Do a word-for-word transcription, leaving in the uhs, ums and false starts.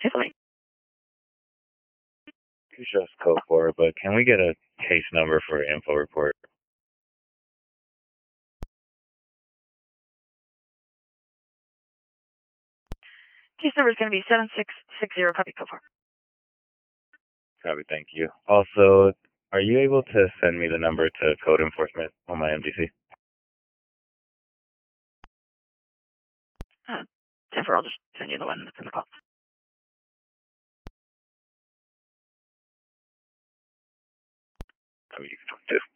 Tiffany. You just code for it, but can we get a case number for info report? Case number is going to be seven six six zero. Copy, code four. Copy, thank you. Also, are you able to send me the number to code enforcement on my M D C? Uh, Jennifer, I'll just send you the one that's in the call. Copy, you can talk to.